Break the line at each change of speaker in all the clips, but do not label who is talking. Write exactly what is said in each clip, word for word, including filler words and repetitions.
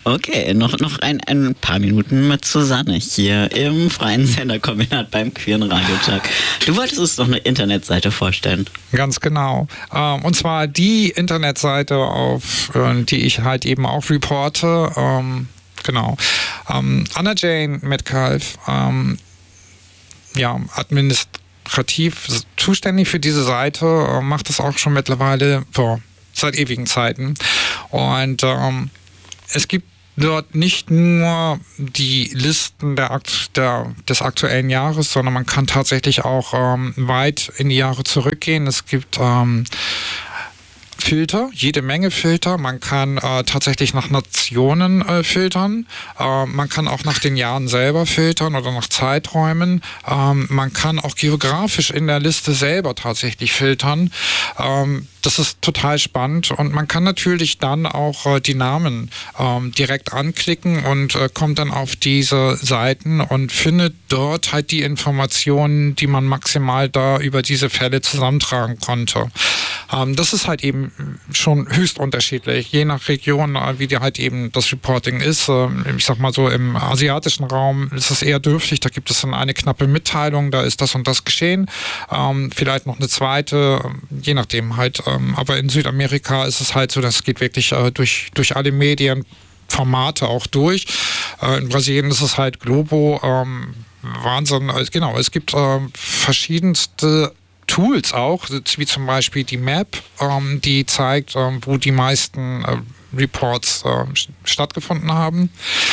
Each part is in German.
Okay, noch, noch ein, ein paar Minuten mit Susanne hier im freien Senderkombinat beim Queeren Radiotag. Du wolltest uns noch eine Internetseite vorstellen.
Ganz genau. Ähm, und zwar die Internetseite, auf äh, die ich halt eben auch reporte. Ähm, genau. Ähm, Anna Jane Metcalf, ähm, ja, administrativ zuständig für diese Seite, äh, macht das auch schon mittlerweile boah, seit ewigen Zeiten. Und ähm, es gibt dort nicht nur die Listen der, der, des aktuellen Jahres, sondern man kann tatsächlich auch ähm, weit in die Jahre zurückgehen. Es gibt ähm, Filter, jede Menge Filter. Man kann äh, tatsächlich nach Nationen äh, filtern. Äh, man kann auch nach den Jahren selber filtern oder nach Zeiträumen. Ähm, man kann auch geografisch in der Liste selber tatsächlich filtern. Ähm, Das ist total spannend und man kann natürlich dann auch äh, die Namen ähm, direkt anklicken und äh, kommt dann auf diese Seiten und findet dort halt die Informationen, die man maximal da über diese Fälle zusammentragen konnte. Ähm, das ist halt eben schon höchst unterschiedlich, je nach Region, äh, wie die halt eben das Reporting ist. Äh, ich sag mal so, im asiatischen Raum ist es eher dürftig, da gibt es dann eine knappe Mitteilung, da ist das und das geschehen. Ähm, vielleicht noch eine zweite, je nachdem halt. Aber in Südamerika ist es halt so, das geht wirklich äh, durch, durch alle Medienformate auch durch. Äh, in Brasilien ist es halt Globo. Ähm, Wahnsinn. Also, genau, es gibt äh, verschiedenste Tools auch, wie zum Beispiel die Map, ähm, die zeigt, ähm, wo die meisten äh, Reports äh, stattgefunden haben.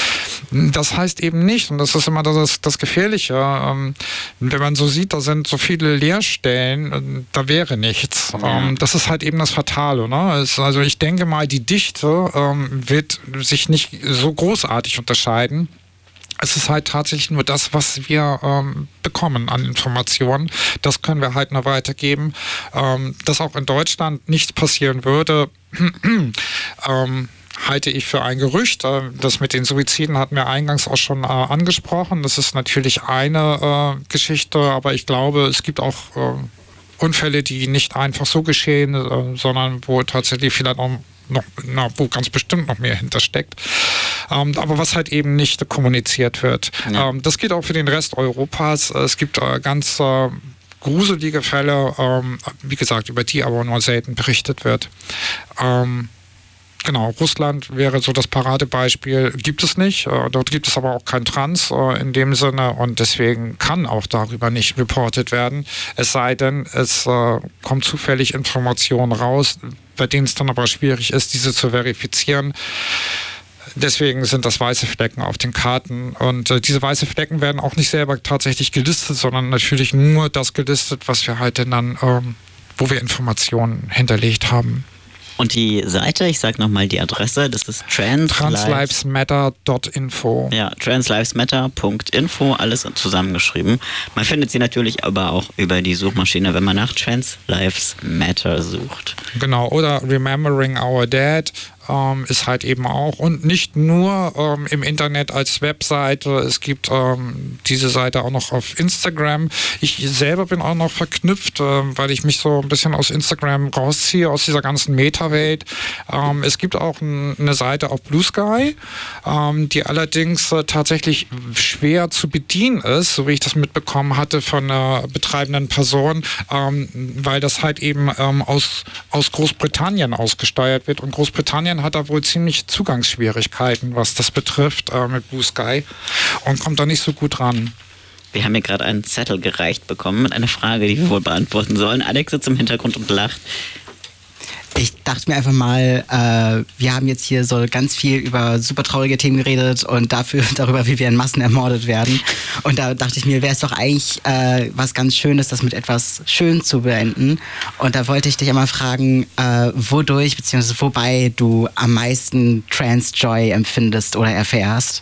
Das heißt eben nicht, und das ist immer das, das Gefährliche, ähm, wenn man so sieht, da sind so viele Leerstellen, äh, da wäre nichts. Ja. Ähm, das ist halt eben das Fatale. Ne? Es, also ich denke mal, die Dichte ähm, wird sich nicht so großartig unterscheiden. Es ist halt tatsächlich nur das, was wir ähm, bekommen an Informationen. Das können wir halt nur weitergeben. Ähm, dass auch in Deutschland nichts passieren würde, ähm, halte ich für ein Gerücht. Das mit den Suiziden hatten wir eingangs auch schon äh, angesprochen. Das ist natürlich eine äh, Geschichte, aber ich glaube, es gibt auch äh, Unfälle, die nicht einfach so geschehen, äh, sondern wo tatsächlich vielleicht auch noch, na, wo ganz bestimmt noch mehr hintersteckt. Ähm, aber was halt eben nicht kommuniziert wird. Ja. Ähm, das gilt auch für den Rest Europas. Es gibt äh, ganz äh, gruselige Fälle, ähm, wie gesagt, über die aber nur selten berichtet wird. Ähm, Genau, Russland wäre so das Paradebeispiel. Gibt es nicht. Äh, dort gibt es aber auch kein Trans äh, in dem Sinne und deswegen kann auch darüber nicht reportet werden. Es sei denn, es äh, kommt zufällig Informationen raus, bei denen es dann aber schwierig ist, diese zu verifizieren. Deswegen sind das weiße Flecken auf den Karten und äh, diese weiße Flecken werden auch nicht selber tatsächlich gelistet, sondern natürlich nur das gelistet, was wir halt dann, ähm, wo wir Informationen hinterlegt haben.
Und die Seite, ich sag nochmal die Adresse, das ist trans
translivesmatter Punkt info.
Ja, translivesmatter Punkt info, alles zusammengeschrieben. Man findet sie natürlich aber auch über die Suchmaschine, wenn man nach Trans Lives Matter sucht.
Genau, oder Remembering Our Dead ähm, ist halt eben auch. Und nicht nur ähm, im Internet als Webseite, es gibt ähm, diese Seite auch noch auf Instagram. Ich selber bin auch noch verknüpft, äh, weil ich mich so ein bisschen aus Instagram rausziehe, aus dieser ganzen Meta-Welt. Ähm, es gibt auch ein, eine Seite auf Blue Sky, ähm, die allerdings äh, tatsächlich schwer zu bedienen ist, so wie ich das mitbekommen hatte von einer betreibenden Person, ähm, weil das halt eben ähm, aus, aus Großbritannien ausgesteuert wird. Und Großbritannien hat da wohl ziemlich Zugangsschwierigkeiten, was das betrifft, äh, mit Blue Sky und kommt da nicht so gut ran.
Wir haben hier gerade einen Zettel gereicht bekommen mit einer Frage, die wir wohl beantworten sollen. Alex sitzt im Hintergrund und lacht.
Ich dachte mir einfach mal, äh, wir haben jetzt hier so ganz viel über super traurige Themen geredet und dafür darüber, wie wir in Massen ermordet werden. Und da dachte ich mir, wäre es doch eigentlich äh, was ganz Schönes, das mit etwas schön zu beenden. Und da wollte ich dich einmal fragen, äh, wodurch bzw. wobei du am meisten Trans-Joy empfindest oder erfährst.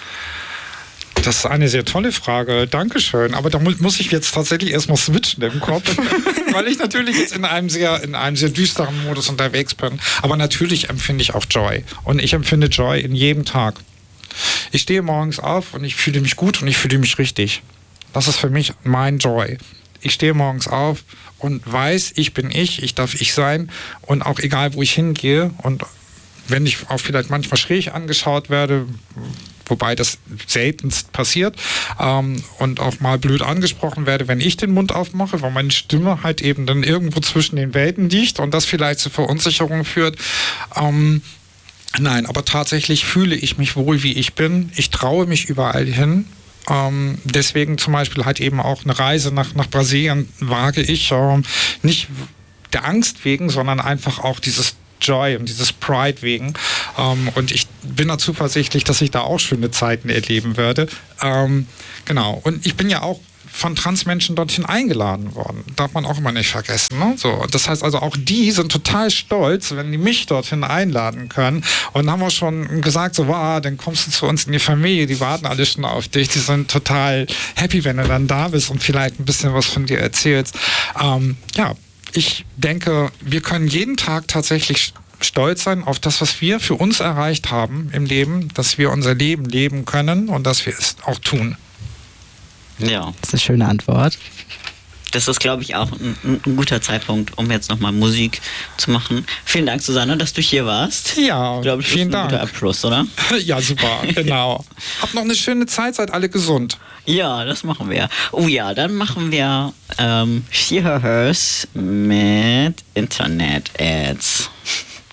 Das ist eine sehr tolle Frage. Dankeschön. Aber da muss ich jetzt tatsächlich erstmal switchen im Kopf, weil ich natürlich jetzt in einem sehr, in einem sehr düsteren Modus unterwegs bin. Aber natürlich empfinde ich auch Joy. Und ich empfinde Joy in jedem Tag. Ich stehe morgens auf und ich fühle mich gut und ich fühle mich richtig. Das ist für mich mein Joy. Ich stehe morgens auf und weiß, ich bin ich, ich darf ich sein. Und auch egal, wo ich hingehe und wenn ich auch vielleicht manchmal schräg angeschaut werde, wobei das seltenst passiert, ähm, und auch mal blöd angesprochen werde, wenn ich den Mund aufmache, weil meine Stimme halt eben dann irgendwo zwischen den Welten liegt und das vielleicht zu Verunsicherungen führt. Ähm, nein, aber tatsächlich fühle ich mich wohl, wie ich bin. Ich traue mich überall hin. Ähm, deswegen zum Beispiel halt eben auch eine Reise nach, nach Brasilien wage ich, ähm, nicht der Angst wegen, sondern einfach auch dieses Joy und dieses Pride wegen. Ähm, und ich bin da zuversichtlich, dass ich da auch schöne Zeiten erleben werde. Ähm, genau. Und ich bin ja auch von Transmenschen dorthin eingeladen worden. Darf man auch immer nicht vergessen. Ne? So, das heißt also, auch die sind total stolz, wenn die mich dorthin einladen können. Und dann haben wir schon gesagt, so, wow, dann kommst du zu uns in die Familie, die warten alle schon auf dich. Die sind total happy, wenn du dann da bist und vielleicht ein bisschen was von dir erzählst. Ähm, ja, ich denke, wir können jeden Tag tatsächlich stolz sein auf das, was wir für uns erreicht haben im Leben, dass wir unser Leben leben können und dass wir es auch tun.
Ja.
Das ist eine schöne Antwort.
Das ist, glaube ich, auch ein, ein guter Zeitpunkt, um jetzt nochmal Musik zu machen. Vielen Dank, Susanne, dass du hier warst.
Ja,
glaube ich,
vielen
ist ein
Dank.
Guter Abschluss, oder?
Ja, super, genau. Habt noch eine schöne Zeit, seid alle gesund.
Ja, das machen wir. Oh ja, dann machen wir ähm, She Her Hers mit Internet-Ads.